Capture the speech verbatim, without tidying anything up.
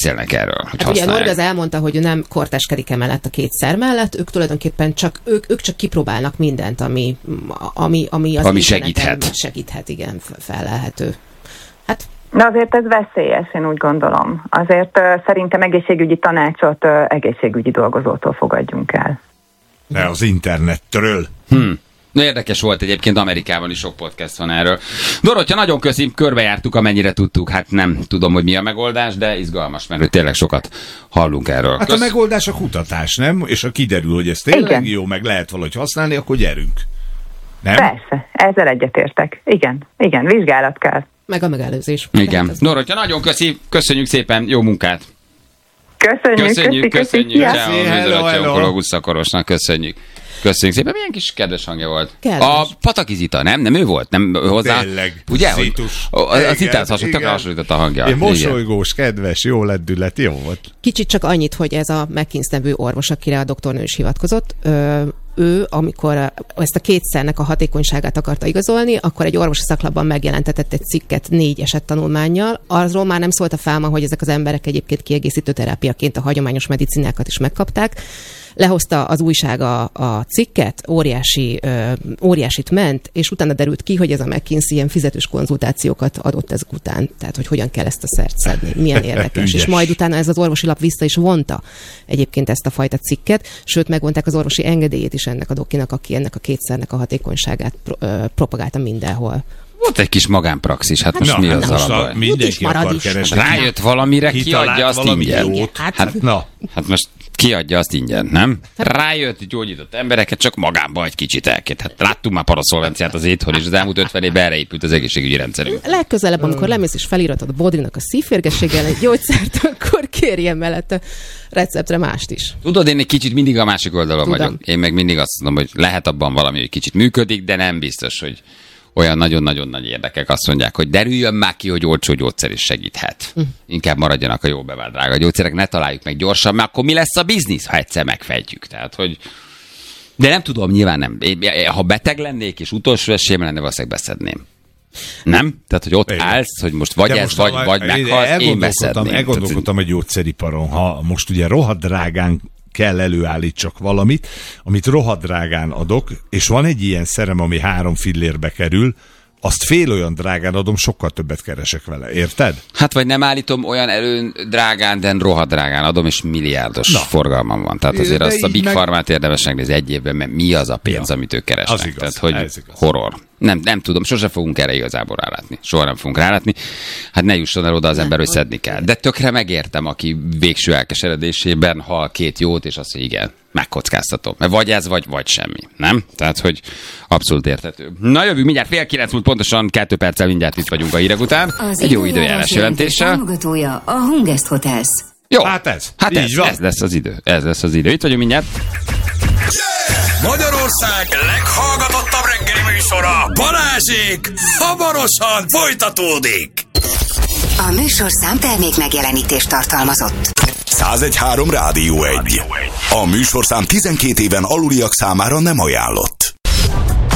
beszélnek erről. Hát ugye Norgaz elmondta, hogy ő nem korteskedik emellett a kétszer mellett, ők tulajdonképpen csak, ők, ők csak kipróbálnak mindent, ami, ami, ami az ami segíthet. Segíthet, igen, felelhető. Hát Na azért ez veszélyes, én úgy gondolom. Azért uh, szerintem egészségügyi tanácsot uh, egészségügyi dolgozótól fogadjunk el. Ne az internetről. Hmm. Na, érdekes volt egyébként, Amerikában is sok podcast van erről. Dorottya, nagyon köszi, körbejártuk, amennyire tudtuk. Hát nem tudom, hogy mi a megoldás, de izgalmas, mert tényleg sokat hallunk erről. Hát Kösz... a megoldás a kutatás, nem? És ha kiderül, hogy ez tényleg Igen. jó, meg lehet valahogy használni, akkor gyerünk. Nem? Persze, ezzel egyetértek. Igen, igen, vizsgálat kell. Meg a megelőzés. Igen. Dorottya, nagyon köszi, köszönjük szépen, jó munkát! Köszönjük, köszönjük, köszönjük. köszönjük. Onkológus szakorvosnak köszönjük. Köszönjük szépen, milyen kis kedves hangja volt. Kedves. A Pataki Zita, nem? Nem ő volt? Nem hozzá? Tényleg. Ugye? Zitus. A, a Zitához hasonlított, hasonlított a hangja. Én mosolygós, kedves, jó lendület, jó volt. Kicsit csak annyit, hogy ez a McKinsey nevű orvos, akire a doktornő is hivatkozott, ö, ő, amikor ezt a kétszernek a hatékonyságát akarta igazolni, akkor egy orvosi szaklapban megjelentetett egy cikket négy esettanulmánnyal. Arról már nem szólt a fáma, hogy ezek az emberek egyébként kiegészítő terápiaként a hagyományos medicinákat is megkapták. Lehozta az újság a, a cikket, óriási, ö, óriásit ment, és utána derült ki, hogy ez a McKinsey ilyen fizetős konzultációkat adott ezek után. Tehát, hogy hogyan kell ezt a szert szedni. Milyen érdekes. És majd utána ez az orvosi lap vissza is vonta egyébként ezt a fajta cikket, sőt, megvonták az orvosi engedélyét is ennek a dokinak, aki ennek a kétszernek a hatékonyságát pro, ö, propagálta mindenhol. Volt egy kis magánpraxis, hát, hát most na, mi az most alapban? Mindenki akar keresni. Rájött valamire, kiadja azt ingyen. Hát, hát, na. hát most kiadja azt ingyen, nem? Rájött, gyógyított embereket, csak magánban egy kicsit elkét. Hát láttunk már paraszolvenciát az itthon, és az elmúlt ötven évben erre épült az egészségügyi rendszerünk. Legközelebb, amikor lemész és felíratod a Bodrinak a szívférgességgel egy gyógyszert, akkor kérjen mellette receptre mást is. Tudod, én egy kicsit mindig a másik oldalon Tudom. vagyok. Én meg mindig azt mondom, hogy lehet abban valami, hogy kicsit működik, de nem biztos, hogy olyan nagyon-nagyon nagy érdekek azt mondják, hogy derüljön már ki, hogy olcsó gyógyszer is segíthet. Mm. Inkább maradjanak a jó bevált drága gyógyszerek, ne találjuk meg gyorsan, mert akkor mi lesz a biznisz, ha egyszer megfejtjük. Tehát, hogy... De nem tudom, nyilván nem. Ha beteg lennék, és utolsó esélyem lenne, valószínűleg beszedném. Nem? Tehát, hogy ott Igen. állsz, hogy most vagy De ez, most vagy, a, vagy meghalsz, én beszedném. Elgondolkodtam egy gyógyszeriparon, ha most ugye rohadt drágán kell előállítsak valamit, amit rohadt drágán adok, és van egy ilyen szerem, ami három fillérbe kerül, azt fél olyan drágán adom, sokkal többet keresek vele. Érted? Hát vagy nem állítom olyan elő drágán, de rohadt drágán adom, és milliárdos Na. forgalmam van. Tehát azért de azt a Big meg... Pharmát érdemes megnézni egy évben, mert mi az a pénz, ja. amit ők keresnek. Az igaz, Tehát, hogy igaz. horror. Nem, nem tudom, sose fogunk erre igazából rálátni. Soha nem fogunk rálátni. Hát ne jusson el oda az ember, hogy szedni kell. De tökre megértem, aki végső elkeseredésében hal két jót, és azt, hogy igen, megkockáztatom. Mert vagy ez, vagy, vagy semmi. Nem? Tehát, hogy abszolút érthető. Na jövünk mindjárt fél kilenc múlt, pontosan kettő perccel mindjárt itt vagyunk a hírek után. Az egy jó időjárás jelentéssel. Támogatója a Hungest Hotels. Jó. Hát ez. Hát ez, ez lesz az idő. Ez lesz az idő. Itt vagyunk mindjárt. Magyarország leghallgatottabb reggeli műsora, Balázsék, hamarosan folytatódik. A műsorszám termék megjelenítést tartalmazott. száz egy három Rádió egy. A műsorszám tizenkét éven aluliak számára nem ajánlott.